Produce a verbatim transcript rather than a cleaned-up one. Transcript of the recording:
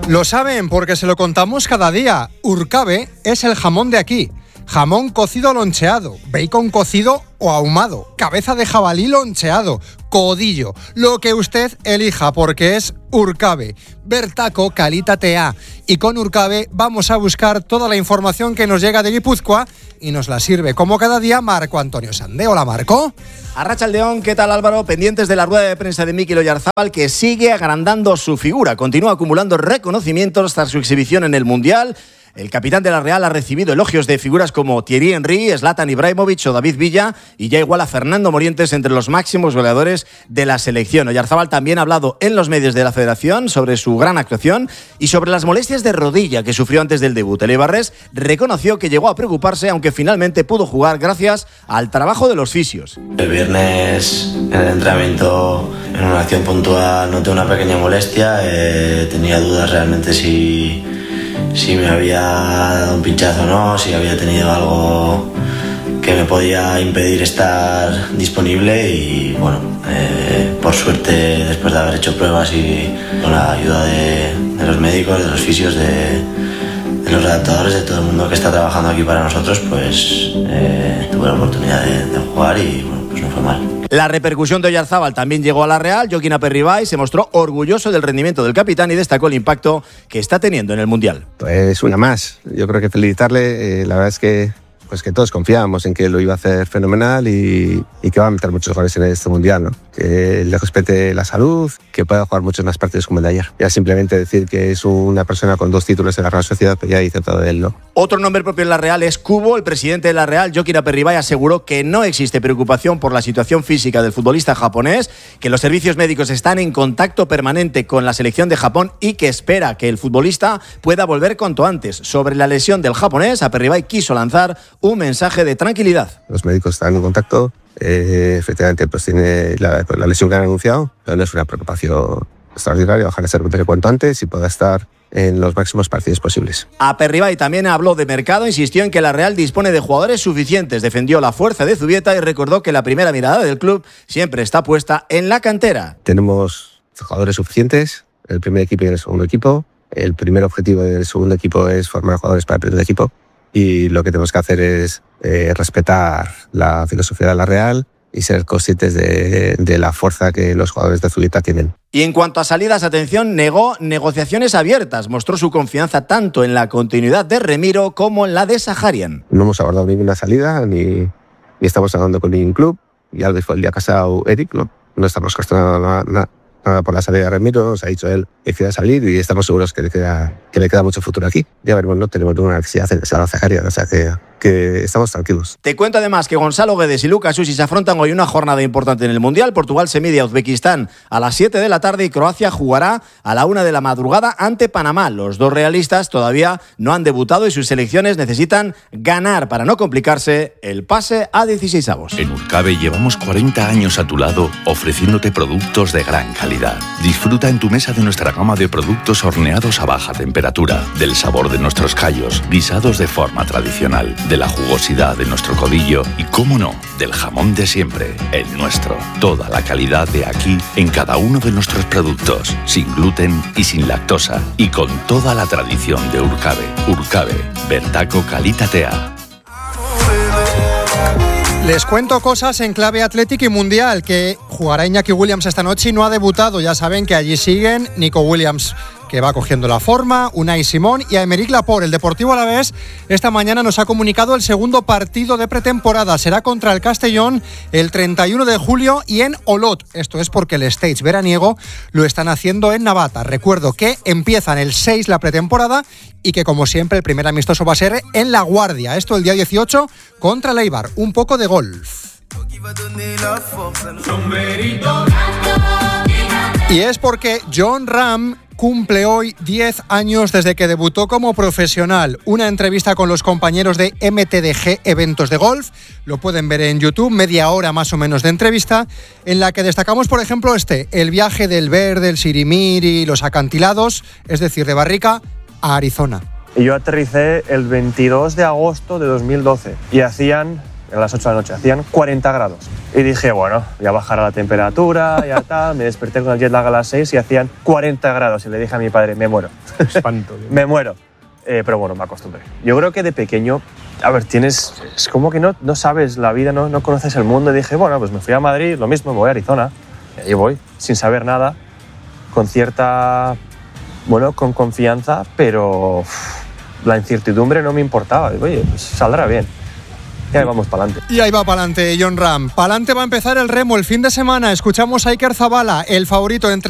Lo saben porque se lo contamos cada día. Urcabe es el jamón de aquí. Jamón cocido loncheado, bacon cocido o ahumado, cabeza de jabalí loncheado, codillo, lo que usted elija porque es Urcabe. Bertaco kalitatea. Y con Urcabe vamos a buscar toda la información que nos llega de Guipúzcoa y nos la sirve como cada día Marco Antonio Sande. Hola, Marco. Arratsaldeón, ¿qué tal, Álvaro? Pendientes de la rueda de prensa de Mikel Oyarzabal, que sigue agrandando su figura. Continúa acumulando reconocimientos tras su exhibición en el Mundial. El capitán de la Real ha recibido elogios de figuras como Thierry Henry, Zlatan Ibrahimovic o David Villa, y ya igual a Fernando Morientes entre los máximos goleadores de la selección. Oyarzabal también ha hablado en los medios de la Federación sobre su gran actuación y sobre las molestias de rodilla que sufrió antes del debut. El eibarrés reconoció que llegó a preocuparse, aunque finalmente pudo jugar gracias al trabajo de los fisios. El viernes en el entrenamiento, en una acción puntual, noté una pequeña molestia. Eh, tenía dudas realmente si... si me había dado un pinchazo o no, si había tenido algo que me podía impedir estar disponible y bueno, eh, por suerte después de haber hecho pruebas y con la ayuda de, de los médicos, de los fisios, de, de los adaptadores, de todo el mundo que está trabajando aquí para nosotros, pues eh, tuve la oportunidad de, de jugar y bueno, pues no fue mal. La repercusión de Oyarzabal también llegó a la Real. Joaquín Aperribay se mostró orgulloso del rendimiento del capitán y destacó el impacto que está teniendo en el Mundial. Pues una más. Yo creo que felicitarle. Eh, la verdad es que, pues que todos confiábamos en que lo iba a hacer fenomenal y, y que va a meter muchos goles en este Mundial, ¿no? Que le respete la salud, que pueda jugar muchos más partidos como el de ayer. Ya simplemente decir que es una persona con dos títulos en la Real Sociedad, pues ya dice todo de él, ¿no? Otro nombre propio en la Real es Cubo. El presidente de la Real, Joaquín Aperribay, aseguró que no existe preocupación por la situación física del futbolista japonés, que los servicios médicos están en contacto permanente con la selección de Japón y que espera que el futbolista pueda volver cuanto antes. Sobre la lesión del japonés, Aperribay quiso lanzar un mensaje de tranquilidad. Los médicos están en contacto. Eh, efectivamente, pues tiene la, la lesión que han anunciado, pero no es una preocupación extraordinaria. Ojalá se recupere cuanto antes y pueda estar en los máximos partidos posibles. Aperribay también habló de mercado, insistió en que la Real dispone de jugadores suficientes, defendió la fuerza de Zubieta y recordó que la primera mirada del club siempre está puesta en la cantera. Tenemos jugadores suficientes, el primer equipo y el segundo equipo. El primer objetivo del segundo equipo es formar jugadores para el primer equipo y lo que tenemos que hacer es eh, respetar la filosofía de la Real y ser conscientes de, de la fuerza que los jugadores de Zubieta tienen. Y en cuanto a salidas, atención, negó negociaciones abiertas. Mostró su confianza tanto en la continuidad de Remiro como en la de Saharian. No hemos abordado ninguna salida, ni, ni estamos hablando con ningún club. Ya lo dijo el día casado Eric, ¿no? No estamos cuestionando nada, nada, nada por la salida de Remiro. Nos ha dicho él que quiere salir y estamos seguros que le queda, que le queda mucho futuro aquí. Ya veremos, no tenemos ninguna necesidad de hacer a Saharian, o sea que... que estamos tranquilos. Te cuento además que Gonzalo Guedes y Lucas Usi se afrontan hoy una jornada importante en el Mundial. Portugal se mide a Uzbekistán a las siete de la tarde y Croacia jugará a la una de la madrugada ante Panamá. Los dos realistas todavía no han debutado y sus selecciones necesitan ganar para no complicarse el pase a dieciseisavos. En Urcabe llevamos cuarenta años a tu lado ofreciéndote productos de gran calidad. Disfruta en tu mesa de nuestra gama de productos horneados a baja temperatura, del sabor de nuestros callos, guisados de forma tradicional, de la jugosidad de nuestro codillo y, cómo no, del jamón de siempre, el nuestro. Toda la calidad de aquí en cada uno de nuestros productos, sin gluten y sin lactosa, y con toda la tradición de Urcabe. Urcabe, Bertaco kalitatea. Les cuento cosas en clave Athletic y Mundial, que jugará Iñaki Williams esta noche y no ha debutado. Ya saben que allí siguen Nico Williams, que va cogiendo la forma, Unai Simón y Aymeric Laporte. El Deportivo Alavés esta mañana nos ha comunicado el segundo partido de pretemporada. Será contra el Castellón el treinta y uno de julio y en Olot. Esto es porque el stage veraniego lo están haciendo en Navata. Recuerdo que empiezan el seis la pretemporada y que, como siempre, el primer amistoso va a ser en La Guardia. Esto el día dieciocho contra el Eibar. Un poco de golf. Y es porque Jon Rahm cumple hoy diez años desde que debutó como profesional. Una entrevista con los compañeros de M T D G Eventos de Golf, lo pueden ver en YouTube, media hora más o menos de entrevista, en la que destacamos, por ejemplo, este, el viaje del Verde, el Sirimiri, los acantilados, es decir, de Barrica a Arizona. Yo aterricé el veintidós de agosto de dos mil doce y hacían eran las ocho de la noche, hacían cuarenta grados. Y dije, bueno, ya bajará la temperatura, ya tal. Me desperté con el jet lag a las seis y hacían cuarenta grados. Y le dije a mi padre, me muero. Espanto. me muero. Eh, pero bueno, me acostumbré. Yo creo que de pequeño, a ver, tienes... Es como que no, no sabes la vida, no, no conoces el mundo. Y dije, bueno, pues me fui a Madrid, lo mismo, me voy a Arizona. Y ahí voy, sin saber nada, con cierta... Bueno, con confianza, pero uff, la incertidumbre no me importaba. Digo, oye, pues saldrá bien. Y ahí vamos para adelante. Y ahí va para adelante Jon Rahm. Para adelante va a empezar el remo el fin de semana. Escuchamos a Iker Zabala, el favorito entre